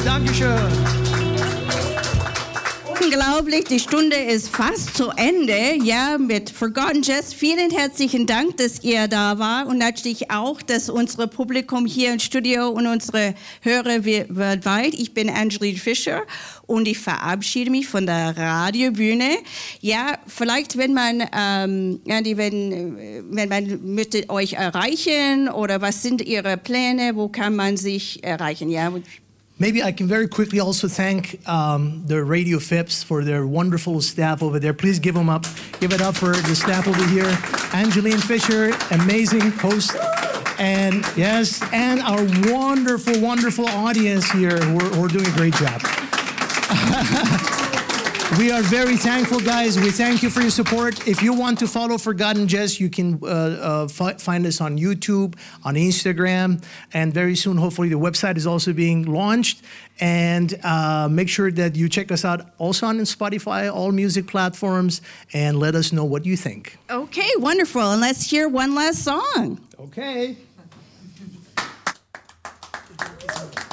Dankeschön. Unglaublich, die Stunde ist fast zu Ende. Ja, mit Forgotten Jazz. Vielen herzlichen Dank, dass ihr da war und natürlich auch, dass unser Publikum hier im Studio und unsere Hörer weltweit. Ich bin Angeline Fischer und ich verabschiede mich von der Radiobühne. Ja, vielleicht, wenn man möchte euch erreichen oder was sind Ihre Pläne, wo kann man sich erreichen? Ja. Maybe I can very quickly also thank the Radio Fips for their wonderful staff over there. Please give them up. Give it up for the staff over here. Angeline Fisher, amazing host. And yes, and our wonderful, wonderful audience here who are doing a great job. We are very thankful, guys. We thank you for your support. If you want to follow Forgotten Jazz, you can find us on YouTube, on Instagram, and very soon, hopefully, the website is also being launched. And make sure that you check us out also on Spotify, all music platforms, and let us know what you think. Okay, wonderful. And let's hear one last song. Okay.